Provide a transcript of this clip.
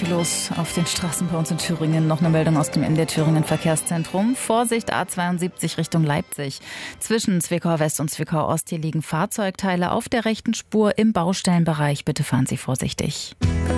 viel los auf den Straßen bei uns in Thüringen. Noch eine Meldung aus dem MDR Thüringen Verkehrszentrum. Vorsicht A72 Richtung Leipzig. Zwischen Zwickau West und Zwickau Ost hier liegen Fahrzeugteile auf der rechten Spur im Baustellenbereich. Bitte fahren Sie vorsichtig.